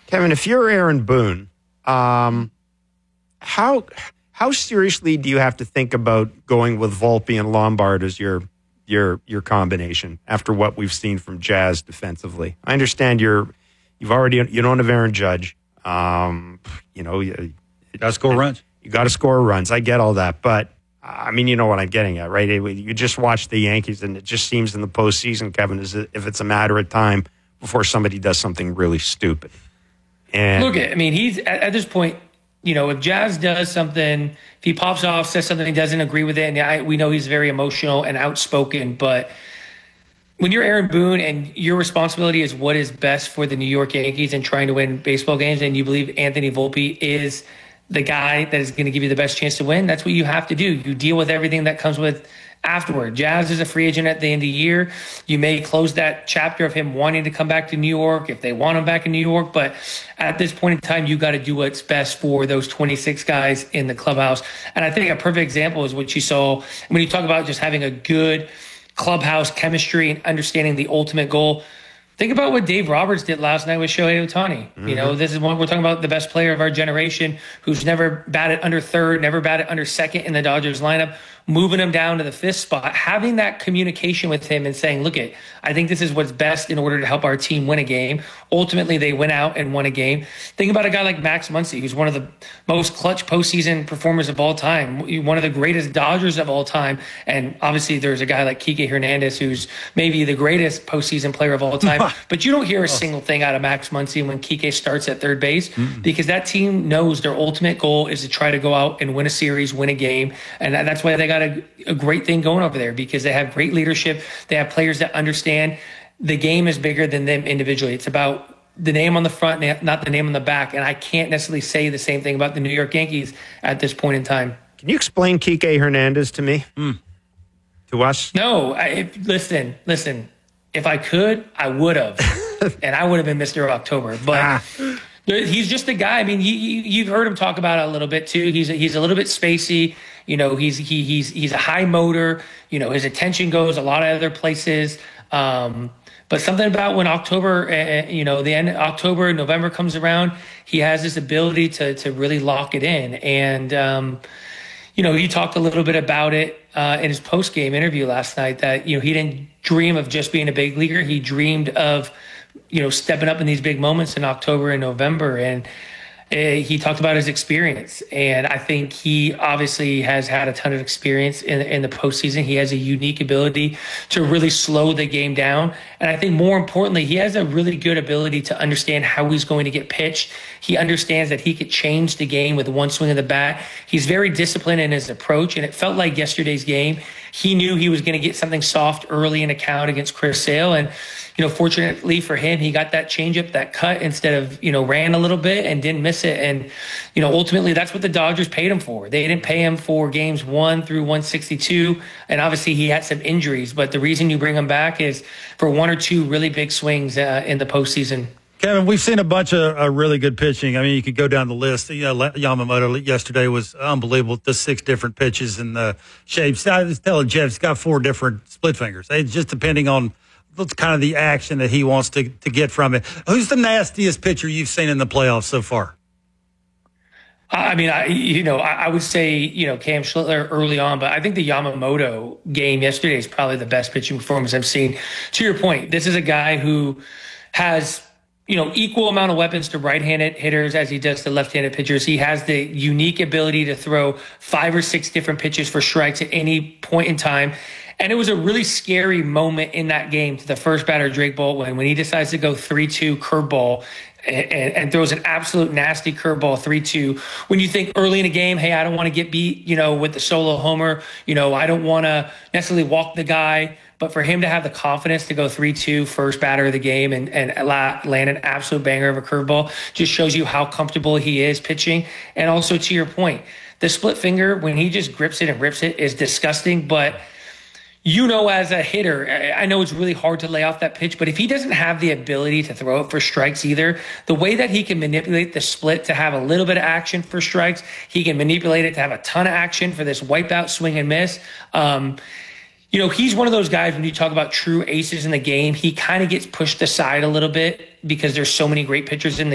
Kevin, if you're Aaron Boone, how seriously do you have to think about going with Volpe and Lombard as your combination after what we've seen from Jazz defensively? I understand you don't have Aaron Judge. You got to score runs. You got to score runs. I get all that, but I mean, you know what I'm getting at, right? You just watch the Yankees, and it just seems in the postseason, Kevin, is if it's a matter of time before somebody does something really stupid. And look, I mean, he's at this point. If Jazz does something, if he pops off, says something he doesn't agree with it, and we know he's very emotional and outspoken, but when you're Aaron Boone and your responsibility is what is best for the New York Yankees and trying to win baseball games, and you believe Anthony Volpe is the guy that is going to give you the best chance to win, that's what you have to do. You deal with everything that comes with afterward. Jazz is a free agent at the end of the year. You may close that chapter of him wanting to come back to New York if they want him back in New York, but at this point in time, you got to do what's best for those 26 guys in the clubhouse. And I think a perfect example is what you saw when you talk about just having a good clubhouse chemistry and understanding the ultimate goal. Think about what Dave Roberts did last night with Shohei Ohtani. Mm-hmm. This is one we're talking about, the best player of our generation who's never batted under third, never batted under second in the Dodgers lineup, moving him down to the fifth spot, having that communication with him and saying, look, I think this is what's best in order to help our team win a game. Ultimately, they went out and won a game. Think about a guy like Max Muncy, who's one of the most clutch postseason performers of all time, one of the greatest Dodgers of all time. And obviously, there's a guy like Kike Hernandez, who's maybe the greatest postseason player of all time. But you don't hear a single thing out of Max Muncy when Kike starts at third base because that team knows their ultimate goal is to try to go out and win a series, win a game. And that's why they got a great thing going over there, because they have great leadership. They have players that understand the game is bigger than them individually. It's about the name on the front, not the name on the back. And I can't necessarily say the same thing about the New York Yankees at this point in time. Can you explain Kike Hernandez to me? To us? No. Listen. If I could, I would have. And I would have been Mr. October. But he's just a guy. I mean, you've heard him talk about it a little bit too. He's a little bit spacey. He's a high motor. His attention goes a lot of other places. But something about when October, the end of October, November comes around, he has this ability to really lock it in. And, he talked a little bit about it in his post-game interview last night that, he didn't dream of just being a big leaguer. He dreamed of, stepping up in these big moments in October and November. And he talked about his experience, and I think he obviously has had a ton of experience in the postseason. He has a unique ability to really slow the game down, and I think more importantly, he has a really good ability to understand how he's going to get pitched. He understands that he could change the game with one swing of the bat. He's very disciplined in his approach, and it felt like yesterday's game, he knew he was going to get something soft early in a count against Chris Sale, and fortunately for him, he got that changeup, that cut, instead of, ran a little bit and didn't miss it. And, ultimately that's what the Dodgers paid him for. They didn't pay him for games 1 through 162. And obviously he had some injuries, but the reason you bring him back is for 1 or 2 really big swings in the postseason. Kevin, we've seen a bunch of really good pitching. I mean, you could go down the list. Yamamoto yesterday was unbelievable. The 6 different pitches and the shapes. I was telling Jeff, he's got 4 different split fingers. It's just depending on what's kind of the action that he wants to get from it. Who's the nastiest pitcher you've seen in the playoffs so far? I mean, I would say, Cam Schlittler early on, but I think the Yamamoto game yesterday is probably the best pitching performance I've seen. To your point, this is a guy who has, equal amount of weapons to right-handed hitters as he does to left-handed pitchers. He has the unique ability to throw 5 or 6 different pitches for strikes at any point in time. And it was a really scary moment in that game to the first batter, Drake Baldwin, when he decides to go 3-2 curveball and throws an absolute nasty curveball 3-2. When you think early in the game, hey, I don't want to get beat, with the solo homer. I don't want to necessarily walk the guy. But for him to have the confidence to go 3-2 first batter of the game and land an absolute banger of a curveball just shows you how comfortable he is pitching. And also, to your point, the split finger, when he just grips it and rips it, is disgusting. But as a hitter, I know it's really hard to lay off that pitch, but if he doesn't have the ability to throw it for strikes either, the way that he can manipulate the split to have a little bit of action for strikes, he can manipulate it to have a ton of action for this wipeout swing and miss. He's one of those guys, when you talk about true aces in the game, he kind of gets pushed aside a little bit because there's so many great pitchers in the